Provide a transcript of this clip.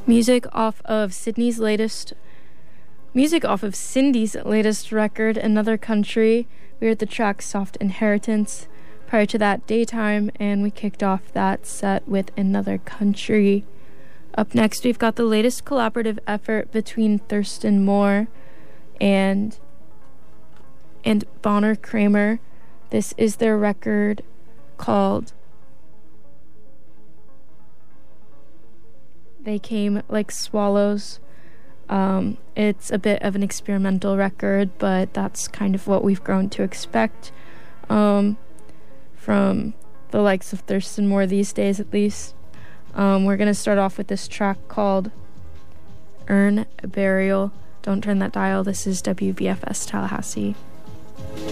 Music off of Cindy's latest record, Another Country. We heard the track Soft Inheritance. Prior to that, Daytime, and we kicked off that set with Another Country. Up next, we've got the latest collaborative effort between Thurston Moore and Bonner Kramer. This is their record called They Came Like Swallows. It's a bit of an experimental record, but that's kind of what we've grown to expect from the likes of Thurston Moore these days, at least. We're going to start off with this track called Earn a Burial. Don't turn that dial. This is WBFS Tallahassee.